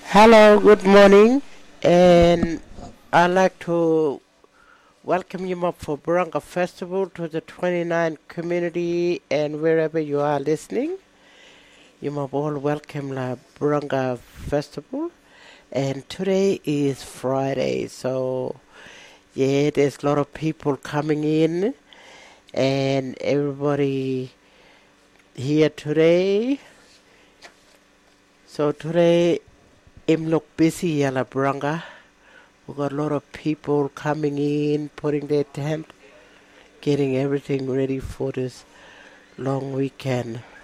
Hello, good morning, and I'd like to welcome you up for Buranga Festival to the 29th community and wherever you are listening. You are all welcome to Buranga Festival. And today is Friday, so yeah, there's a lot of people coming in and everybody here today. So today, I'm look busy at Buranga. We got a lot of people coming in, putting their tent, getting everything ready for this long weekend.